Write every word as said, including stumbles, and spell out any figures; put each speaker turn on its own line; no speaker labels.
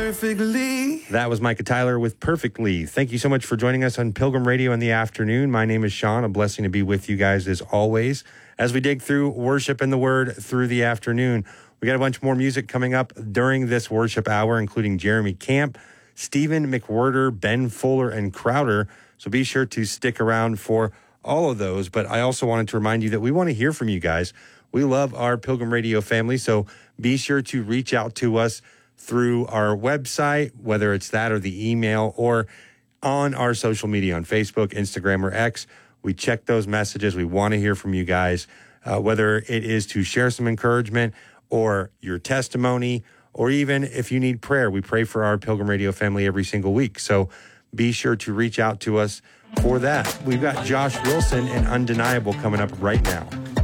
perfectly.
That was Micah Tyler with Perfectly. Thank you so much for joining us on Pilgrim Radio in the afternoon. My name is Sean. A blessing to be with you guys as always. As we dig through worship and the word through the afternoon, we got a bunch more music coming up during this worship hour, including Jeremy Camp, Stephen McWhirter, Ben Fuller, and Crowder. So be sure to stick around for all of those. But I also wanted to remind you that we want to hear from you guys. We love our Pilgrim Radio family, so be sure to reach out to us through our website, whether it's that or the email, or on our social media on Facebook, Instagram, or X. We check those messages. We want to hear from you guys, uh, whether it is to share some encouragement or your testimony, or even if you need prayer. We pray for our Pilgrim Radio family every single week. So be sure to reach out to us for that. We've got Josh Wilson and Undeniable coming up right now.